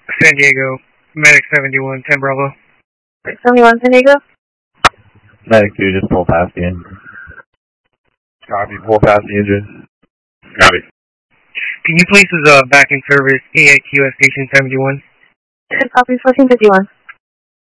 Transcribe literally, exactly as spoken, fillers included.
San Diego, Medic seventy-one, ten Bravo. seventy-one, San Diego? Medic two, just pull past the engine. Copy, pull past the engine. Copy. Can you place us uh, back in service A I Q at Station seventy-one? Copy, fourteen fifty-one.